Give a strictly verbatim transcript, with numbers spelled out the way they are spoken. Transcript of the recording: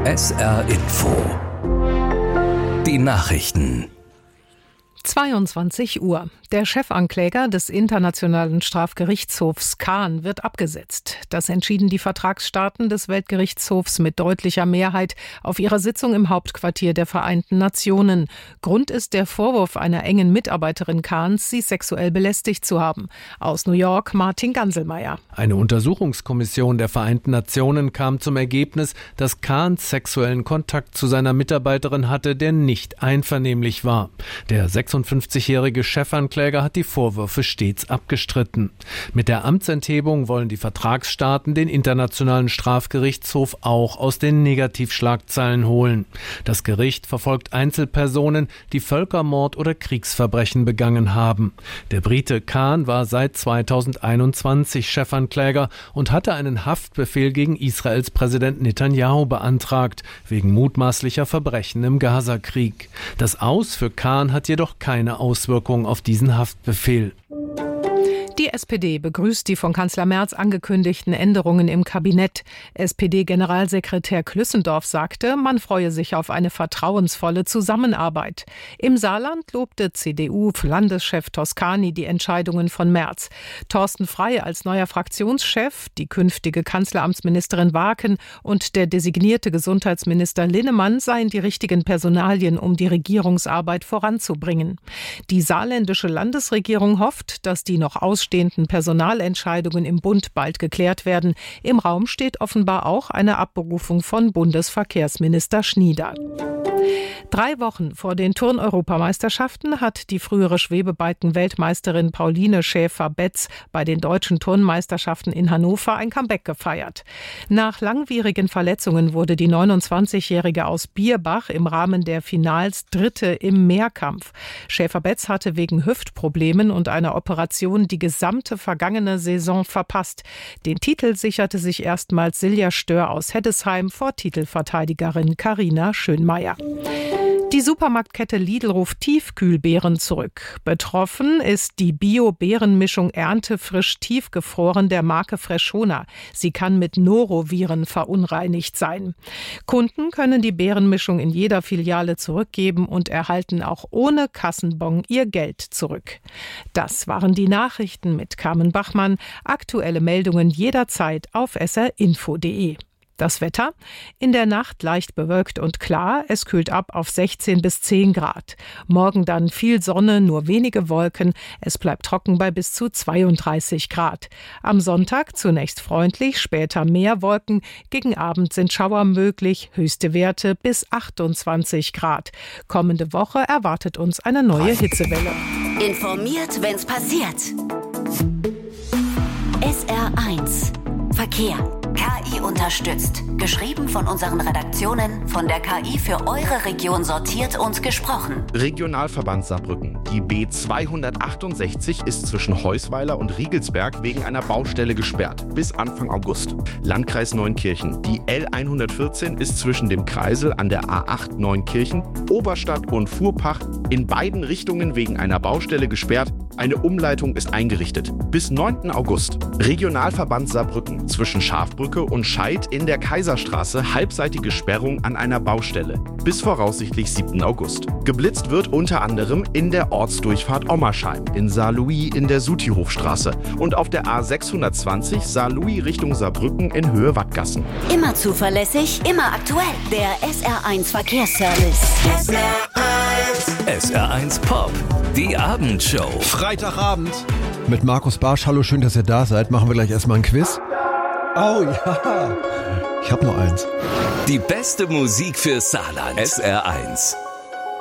S R Info. Die Nachrichten. zweiundzwanzig Uhr. Der Chefankläger des Internationalen Strafgerichtshofs Khan wird abgesetzt. Das entschieden die Vertragsstaaten des Weltgerichtshofs mit deutlicher Mehrheit auf ihrer Sitzung im Hauptquartier der Vereinten Nationen. Grund ist der Vorwurf einer engen Mitarbeiterin Khans, sie sexuell belästigt zu haben. Aus New York Martin Ganselmeier. Eine Untersuchungskommission der Vereinten Nationen kam zum Ergebnis, dass Khan sexuellen Kontakt zu seiner Mitarbeiterin hatte, der nicht einvernehmlich war. Der sechsundfünfzigjährige Chefankläger hat die Vorwürfe stets abgestritten. Mit der Amtsenthebung wollen die Vertragsstaaten den Internationalen Strafgerichtshof auch aus den Negativschlagzeilen holen. Das Gericht verfolgt Einzelpersonen, die Völkermord oder Kriegsverbrechen begangen haben. Der Brite Khan war seit zweitausendeinundzwanzig Chefankläger und hatte einen Haftbefehl gegen Israels Präsident Netanyahu beantragt, wegen mutmaßlicher Verbrechen im Gazakrieg. Das Aus für Khan hat jedoch keine Auswirkungen auf diesen Haftbefehl. Die S P D begrüßt die von Kanzler Merz angekündigten Änderungen im Kabinett. S P D-Generalsekretär Klüssendorf sagte, man freue sich auf eine vertrauensvolle Zusammenarbeit. Im Saarland lobte C D U-Landeschef Toscani die Entscheidungen von Merz. Thorsten Frey als neuer Fraktionschef, die künftige Kanzleramtsministerin Waken und der designierte Gesundheitsminister Linnemann seien die richtigen Personalien, um die Regierungsarbeit voranzubringen. Die saarländische Landesregierung hofft, dass die noch ausstehenden Personalentscheidungen im Bund bald geklärt werden. Im Raum steht offenbar auch eine Abberufung von Bundesverkehrsminister Schnieder. Drei Wochen vor den Turn-Europameisterschaften hat die frühere Schwebebalken-Weltmeisterin Pauline Schäfer-Betz bei den deutschen Turnmeisterschaften in Hannover ein Comeback gefeiert. Nach langwierigen Verletzungen wurde die neunundzwanzigjährige aus Bierbach im Rahmen der Finals Dritte im Mehrkampf. Schäfer-Betz hatte wegen Hüftproblemen und einer Operation die gesamte vergangene Saison verpasst. Den Titel sicherte sich erstmals Silja Stör aus Heddesheim vor Titelverteidigerin Carina Schönmeier. Die Supermarktkette Lidl ruft Tiefkühlbeeren zurück. Betroffen ist die Bio-Beerenmischung Erntefrisch tiefgefroren der Marke Freshona. Sie kann mit Noroviren verunreinigt sein. Kunden können die Beerenmischung in jeder Filiale zurückgeben und erhalten auch ohne Kassenbon ihr Geld zurück. Das waren die Nachrichten mit Carmen Bachmann. Aktuelle Meldungen jederzeit auf s r info punkt d e. Das Wetter? In der Nacht leicht bewölkt und klar. Es kühlt ab auf sechzehn bis zehn Grad. Morgen dann viel Sonne, nur wenige Wolken. Es bleibt trocken bei bis zu zweiunddreißig Grad. Am Sonntag zunächst freundlich, später mehr Wolken. Gegen Abend sind Schauer möglich. Höchste Werte bis achtundzwanzig Grad. Kommende Woche erwartet uns eine neue Hitzewelle. Informiert, wenn's passiert. S R eins Verkehr. K I unterstützt. Geschrieben von unseren Redaktionen, von der K I für eure Region sortiert und gesprochen. Regionalverband Saarbrücken. Die B zweihundertachtundsechzig ist zwischen Heusweiler und Riegelsberg wegen einer Baustelle gesperrt. Bis Anfang August. Landkreis Neunkirchen. Die L hundertvierzehn ist zwischen dem Kreisel an der A acht Neunkirchen, Oberstadt und Fuhrpach in beiden Richtungen wegen einer Baustelle gesperrt. Eine Umleitung ist eingerichtet. Bis neunten August. Regionalverband Saarbrücken. Zwischen Schafbrücke und Scheid in der Kaiserstraße halbseitige Sperrung an einer Baustelle. Bis voraussichtlich siebten August. Geblitzt wird unter anderem in der Ortsdurchfahrt Ommersheim, in Saarlouis in der Sutihofstraße und auf der A sechshundertzwanzig Saarlouis Richtung Saarbrücken in Höhe Wattgassen. Immer zuverlässig, immer aktuell. Der S R eins Verkehrsservice. S R eins. S R eins Pop. Die Abendshow. Freitagabend mit Markus Barsch. Hallo, schön, dass ihr da seid. Machen wir gleich erstmal ein Quiz. Oh ja, ich hab noch eins. Die beste Musik für Saarland. S R eins.